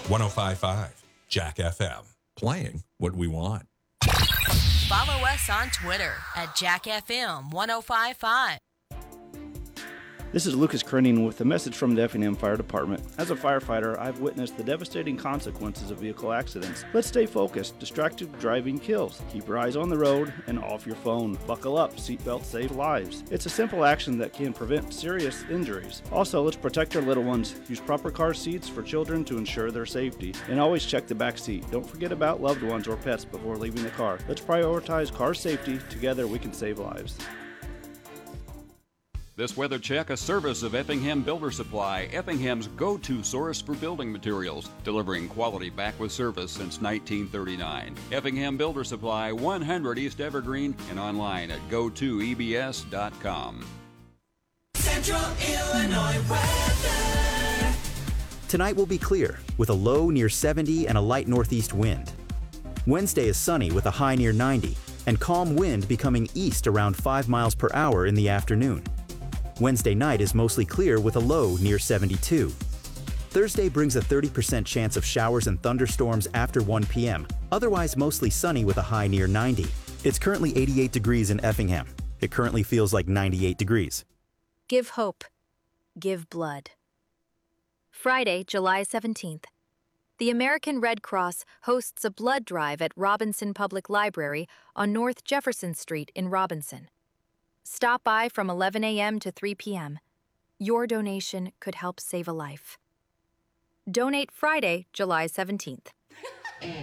1055 Jack FM. Playing what we want. Follow us on Twitter at JackFM1055. This is Lucas Kerning with a message from the Effingham Fire Department. As a firefighter, I've witnessed the devastating consequences of vehicle accidents. Let's stay focused. Distracted driving kills. Keep your eyes on the road and off your phone. Buckle up. Seatbelts save lives. It's a simple action that can prevent serious injuries. Also, let's protect our little ones. Use proper car seats for children to ensure their safety. And always check the back seat. Don't forget about loved ones or pets before leaving the car. Let's prioritize car safety. Together we can save lives. This weather check, a service of Effingham Builder Supply, Effingham's go-to source for building materials, delivering quality back with service since 1939. Effingham Builder Supply, 100 East Evergreen, and online at go2ebs.com. Central Illinois weather. Tonight will be clear, with a low near 70 and a light northeast wind. Wednesday is sunny with a high near 90, and calm wind becoming east around 5 miles per hour in the afternoon. Wednesday night is mostly clear with a low near 72. Thursday brings a 30% chance of showers and thunderstorms after 1 p.m., otherwise mostly sunny with a high near 90. It's currently 88 degrees in Effingham. It currently feels like 98 degrees. Give hope. Give blood. Friday, July 17th. The American Red Cross hosts a blood drive at Robinson Public Library on North Jefferson Street in Robinson. Stop by from 11 a.m. to 3 p.m. Your donation could help save a life. Donate Friday, July 17th.